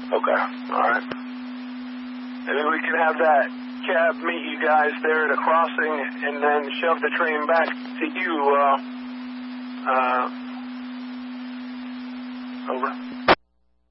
Okay, all right. And then we can have that cab meet you guys there at a crossing and then shove the train back to you. Over.